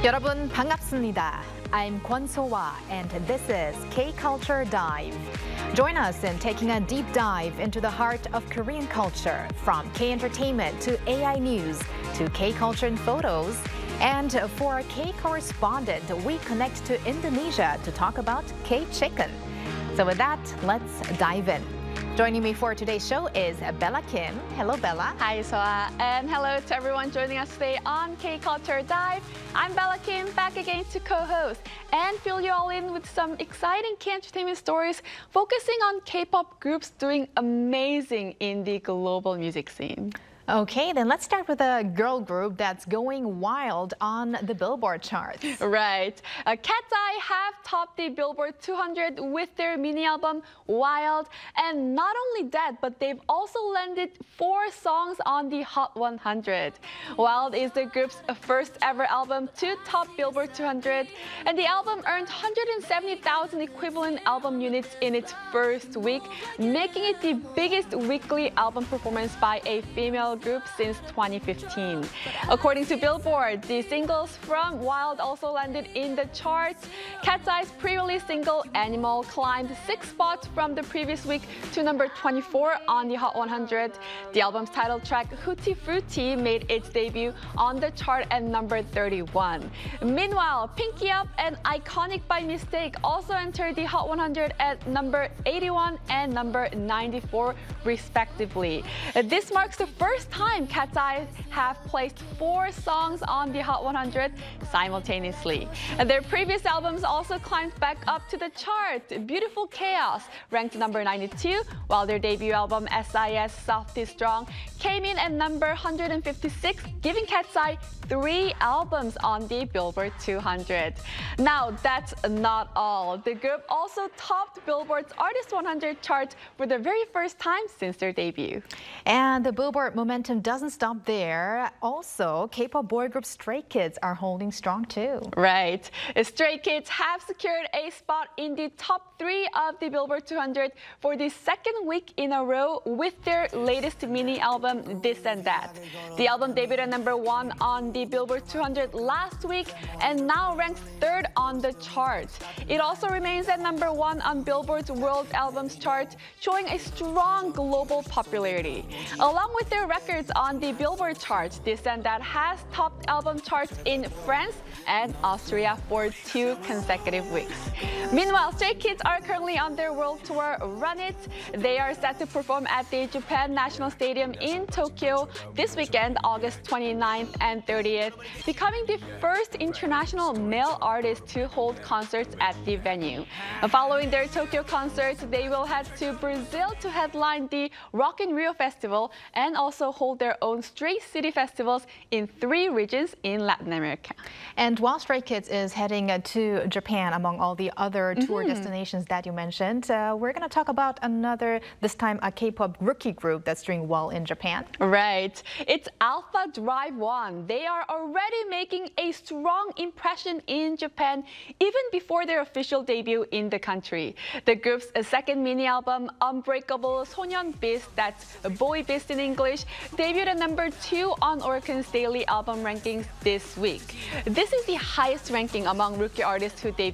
여러분 반갑습니다. I'm Kwon So-hwa and this is K-Culture Dive. Join us in taking a deep dive into the heart of Korean culture, from K-entertainment to AI news to K-culture and photos. And for our K-correspondent, we connect to Indonesia to talk about K-chicken. So with that, let's dive in. Joining me for today's show is Bella Kim. Hello, Bella. Hi, Soa. And hello to everyone joining us today on K-Culture Dive. I'm Bella Kim, back again to co-host and fill you all in with some exciting K-entertainment stories focusing on K-pop groups doing amazing in the global music scene. Okay, then let's start with a girl group that's going wild on the Billboard charts. Right. Cat's Eye have topped the Billboard 200 with their mini album, Wild. And not only that, but they've also landed 4 songs on the Hot 100. Wild is the group's first ever album to top Billboard 200. And the album earned 170,000 equivalent album units in its first week, making it the biggest weekly album performance by a female group since 2015. According to Billboard, the singles from Wild also landed in the charts. Cat's Eye's pre-release single Animal climbed 6 spots from the previous week to number 24 on the Hot 100. The album's title track Hootie Fruity made its debut on the chart at number 31. Meanwhile, Pinky Up and Iconic by Mistake also entered the Hot 100 at number 81 and number 94 respectively. This marks the first time Cat's Eye have placed 4 songs on the Hot 100 simultaneously. And their previous albums also climbed back up to the chart. Beautiful Chaos ranked number 92, while their debut album SIS Soft is Strong came in at number 156, giving Cat's Eye 3 albums on the Billboard 200. Now, that's not all. The group also topped Billboard's Artist 100 chart for the very first time since their debut. And the Billboard momentum doesn't stop there. Also, K-pop boy group Stray Kids are holding strong too. Right. Stray Kids have secured a spot in the top 3 of the Billboard 200 for the 2nd week in a row with their latest mini album, This and That. The album debuted at number 1 on the Billboard 200 last week and now ranks 3rd on the chart. It also remains at number 1 on Billboard's World Albums chart, showing a strong global popularity. Along with their records on the Billboard chart, This and That has topped album charts in France and Austria for 2 consecutive weeks. Meanwhile, Stray Kids are currently on their world tour, Run It. They are set to perform at the Japan National Stadium in Tokyo this weekend, August 29th and 30th, becoming the first international male artist to hold concerts at the venue. Following their Tokyo concerts, they will head to Brazil to headline the Rock in Rio Festival and also hold their own Stray City festivals in 3 regions in Latin America. And while Stray Kids is heading to Japan, among all the other tour destinations that you mentioned, we're going to talk about another, this time a K-pop rookie group that's doing well in Japan. Right. It's Alpha Drive One. They are already making a strong impression in Japan even before their official debut in the country. The group's 2nd mini album, Unbreakable Sonyeon Beast, that's Boy Beast in English, debuted at number 2 on Orichan's daily album rankings this week. This is the highest ranking among rookie artists who debuted